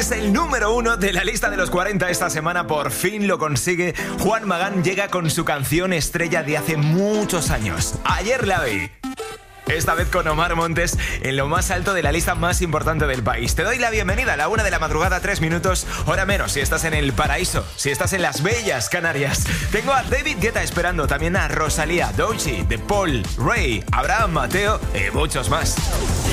es el número 1 de la lista de los 40 esta semana. Por fin lo consigue. Juan Magán llega con su canción estrella de hace muchos años. Ayer la vi. Esta vez con Omar Montes en lo más alto de la lista más importante del país. Te doy la bienvenida a la 1 de la madrugada, 3 minutos, hora menos si estás en el paraíso, si estás en las bellas Canarias. Tengo a David Guetta esperando, también a Rosalía, Doechii, De Paul, Ray, Abraham Mateo y muchos más.